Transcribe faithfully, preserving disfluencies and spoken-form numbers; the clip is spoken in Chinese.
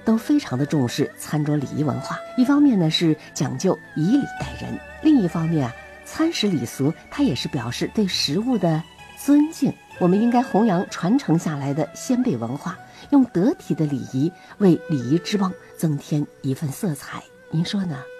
都非常的重视餐桌礼仪文化。一方面呢是讲究以礼待人，另一方面啊，餐食礼俗它也是表示对食物的尊敬。我们应该弘扬传承下来的先辈文化，用得体的礼仪为礼仪之邦增添一份色彩。您说呢？